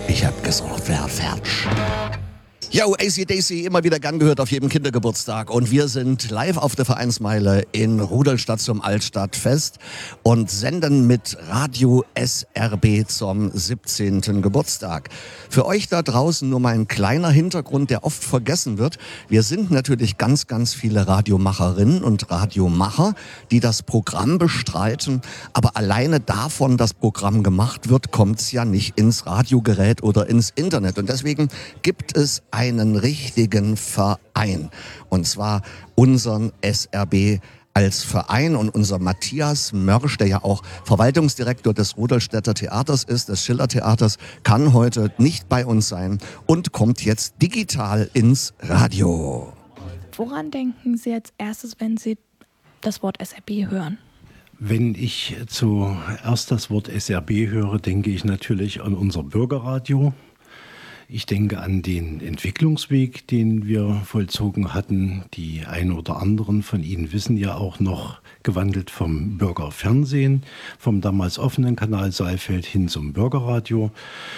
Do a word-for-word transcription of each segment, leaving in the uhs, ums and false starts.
Ich hab gesagt, wer fertig. Yo, A C D C, immer wieder gern gehört auf jedem Kindergeburtstag. Und wir sind live auf der Vereinsmeile in Rudolstadt zum Altstadtfest und senden mit Radio S R B zum siebzehnten Geburtstag. Für euch da draußen nur mal ein kleiner Hintergrund, der oft vergessen wird. Wir sind natürlich ganz, ganz viele Radiomacherinnen und Radiomacher, die das Programm bestreiten. Aber alleine davon, dass Programm gemacht wird, kommt's ja nicht ins Radiogerät oder ins Internet. Und deswegen gibt es einen richtigen Verein. Und zwar unseren S R B als Verein. Und unser Matthias Mörsch, der ja auch Verwaltungsdirektor des Rudolstädter Theaters ist, des Schillertheaters, kann heute nicht bei uns sein und kommt jetzt digital ins Radio. Woran denken Sie als erstes, wenn Sie das Wort S R B hören? Wenn ich zuerst das Wort S R B höre, denke ich natürlich an unser Bürgerradio. Ich denke an den Entwicklungsweg, den wir vollzogen hatten. Die einen oder anderen von Ihnen wissen ja auch noch, gewandelt vom Bürgerfernsehen, vom damals offenen Kanal Saalfeld hin zum Bürgerradio.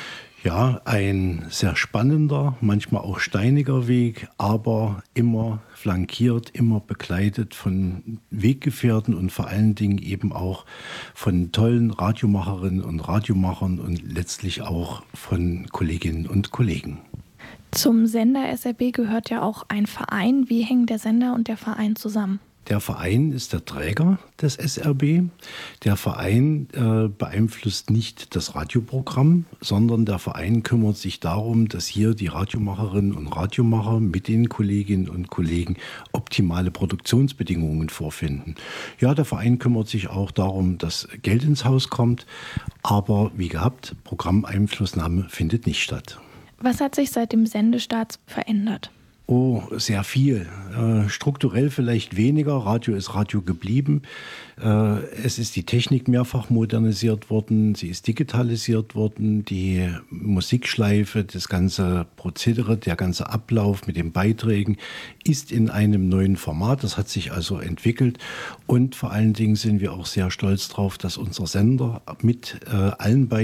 Ja, ein sehr spannender, manchmal auch steiniger Weg, aber immer flankiert, immer begleitet von Weggefährten und vor allen Dingen eben auch von tollen Radiomacherinnen und Radiomachern und letztlich auch von Kolleginnen und Kollegen. Zum Sender S R B gehört ja auch ein Verein. Wie hängen der Sender und der Verein zusammen? Der Verein ist der Träger des S R B. Der Verein äh, beeinflusst nicht das Radioprogramm, sondern der Verein kümmert sich darum, dass hier die Radiomacherinnen und Radiomacher mit den Kolleginnen und Kollegen optimale Produktionsbedingungen vorfinden. Ja, der Verein kümmert sich auch darum, dass Geld ins Haus kommt, aber wie gehabt, Programmeinflussnahme findet nicht statt. Was hat sich seit dem Sendestart verändert? Oh, sehr viel. Äh, strukturell vielleicht weniger. Radio ist Radio geblieben. Äh, es ist die Technik mehrfach modernisiert worden. Sie ist digitalisiert worden. Die Musikschleife, das ganze Prozedere, der ganze Ablauf mit den Beiträgen ist in einem neuen Format. Das hat sich also entwickelt. Und vor allen Dingen sind wir auch sehr stolz drauf, dass unser Sender mit äh, allen Beiträgen